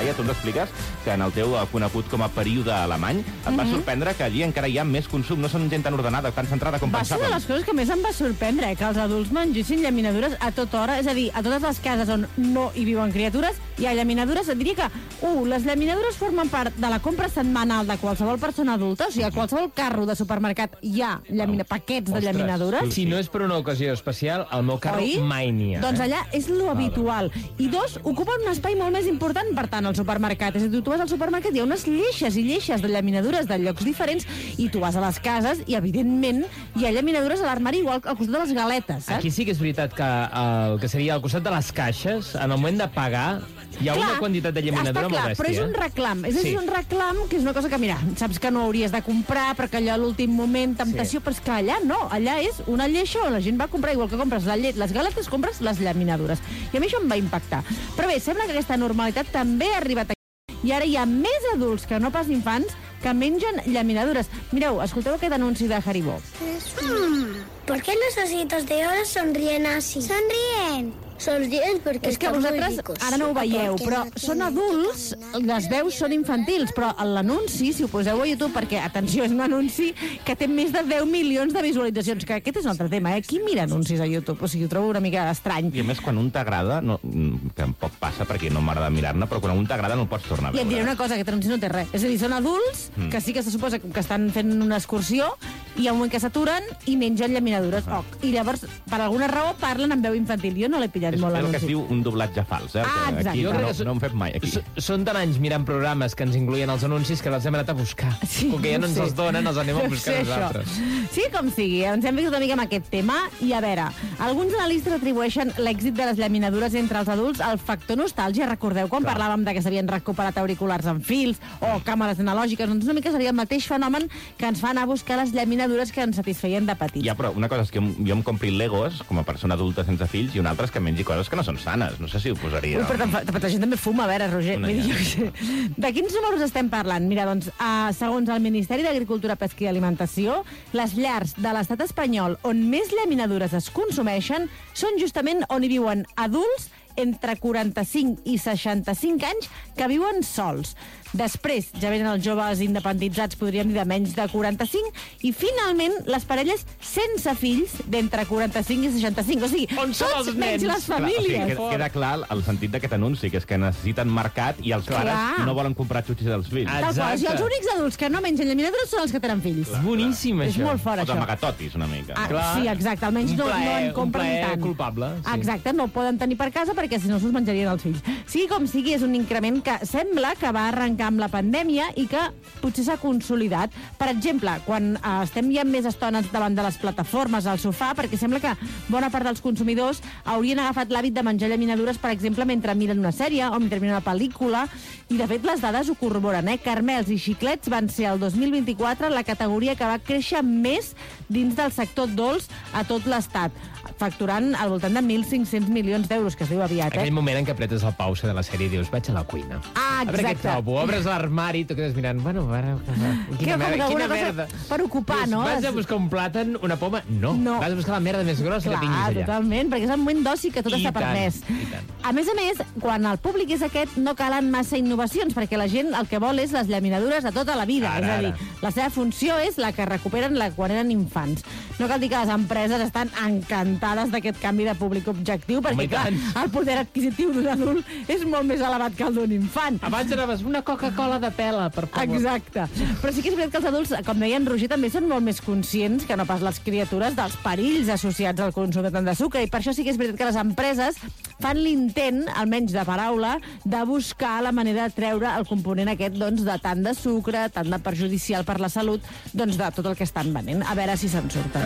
Laia, tu ens expliques que en el teu conegut com a període alemany et va sorprendre que allí encara hi ha més consum, no són gent tan ordenada, tan centrada com Va ser pensàvem. de les coses que més em va sorprendre, que els adults mengessin llaminadures a tota hora, és a dir, a totes les cases on no hi viuen criatures hi ha llaminadures. Et diria que, les llaminadures formen part de la compra setmanal de qualsevol persona adulta, o sigui, a qualsevol carro de supermercat hi ha paquets de llaminadures. Si no és per una ocasió especial, al meu carro mai n'hi ha. Doncs allà és lo habitual. I dos, ocupen un espai molt més important, per tant, al supermercat. És a dir, tu vas al supermercat, hi ha unes lleixes i lleixes de llaminadures de llocs diferents, i tu vas a les cases i, evidentment, hi ha llaminadures a l'armari igual al costat de les galetes, saps? Aquí sí que és veritat que el que seria al costat de les caixes, en el moment de pagar, hi ha una quantitat de llaminadura molt bèstia. Però és un reclam. És un reclam que és una cosa que, mira, saps que no hauries de comprar perquè allò a l'últim moment, temptació, però és que allà no. Allà és una lleixa on la gent va comprar, igual que compres la llet, les galetes, compres les llaminadures. I a mi això em va impactar. Però bé, sembla que aquesta normalitat també ha arribat aquí. I ara hi ha més adults que no pas infants que mengen llaminadures. Mireu, escolteu aquest anunci de Haribo. ¿Por qué los ositos de oro sonríen así? Sonríen. Sonríen porque És que vosaltres ara no ho veieu, però són adults, les veus són infantils, però l'anunci, si ho poseu a YouTube, perquè, atenció, és un anunci que té més de 10 milions de visualitzacions, que aquest és un altre tema, Qui mira anuncis a YouTube? O sigui, ho trobo una mica estrany. I a més, quan un t'agrada, que poc passa perquè no m'agrada mirar-ne, però quan un t'agrada no el pots tornar a veure. I et diré una cosa, aquest anunci no té res. És a dir, són adults que sí que se suposa que estan fent una excursió i hi ha un moment que s'aturen i mengen llaminadures. I llavors, per alguna raó, parlen amb veu infantil. Jo no l'he pillat molt És el que l'anunci. es diu un doblatge fals, exacte. Aquí no en fem mai, aquí. Són tan anys mirant programes que ens incloïen els anuncis que els hem anat a buscar. Com que ja no ens els donen, els anem a buscar nosaltres. Sí, com sigui, ens hem ficat una mica amb aquest tema. I a veure, alguns analistes atribueixen l'èxit de les llaminadures entre els adults al factor nostàlgia. Recordeu quan parlàvem de que s'havien recuperat auriculars amb fils o càmeres analògiques? Doncs una mica seria el mateix fenomen que ens fa anar a buscar les llaminadures que ens satisfeien de petits. Ja, però una cosa és que jo em compri Legos com a persona adulta sense fills i una altra és que mengi coses que no són sanes. No sé si ho posaria. Ui, però la gent també fuma, a veure, Roger. De quins números estem parlant? Mira, doncs, segons el Ministeri d'Agricultura, Pesca i Alimentació, les llars de l'estat espanyol on més llaminadures es consumeixen són justament on hi viuen adults entre 45 i 65 anys que viuen sols. Després ja venen els joves independitzats, podríem dir, de menys de 45, i finalment les parelles sense fills d'entre 45 i 65. O sigui, tots menys les famílies. Queda clar el sentit d'aquest anunci, que és que necessiten mercat i els pares no volen comprar xutxis dels fills. Tal qual, i els únics adults que no mengen llaminadures són els que tenen fills. És boníssim, això. És molt fort, això. O d'amagatotis, una mica. Sí, exacte, almenys no en compren tant. Un plaer culpable. Exacte, no el poden tenir per casa perquè si no se'ls menjarien els fills. Sigui com sigui, és un increment que sembla que va arrencar amb la pandèmia i que potser s'ha consolidat. Per exemple, quan estem ja més estones davant de les plataformes al sofà, perquè sembla que bona part dels consumidors haurien agafat l'hàbit de menjar llaminadures, per exemple, mentre miren una sèrie o mentre miren una pel·lícula, i de fet les dades ho corroboren. Caramels i xiclets van ser el 2024 la categoria que va créixer més dins del sector dolç a tot l'estat, facturant al voltant de 1.500 milions d'euros, que es diu aviat. Aquell moment en què apretes el pause de la sèrie i dius, vaig a la cuina. Exacte. A veure què trobo. Obres l'armari i tu quedes mirant, bueno, quina merda. Per ocupar, no? Vas a buscar un plàtan, una poma? No. Vas a buscar la merda més grossa que tinguis allà. Totalment, perquè és el moment d'oci que tot està permès. A més, quan el públic és aquest, no calen massa innovacions, perquè la gent el que vol és les llaminadures de tota la vida. És a dir, la seva funció és la que recuperen quan eren infants. No cal dir que les empreses estan encantades d'aquest canvi de públic objectiu, perquè, clar, el poder adquisitiu d'un adult és molt més elevat que el d'un infant. Abans anaves una Coca-Cola de pela, per favor. Exacte. Però sí que és veritat que els adults, com deia en Roger, també són molt més conscients que no pas les criatures dels perills associats al consum de tant de sucre, i per això sí que és veritat que les empreses fan l'intent, almenys de paraula, de buscar la manera de treure el component aquest, doncs, de tant de sucre, tant de perjudicial per la salut, doncs, de tot el que estan venent. A veure si se'n surten.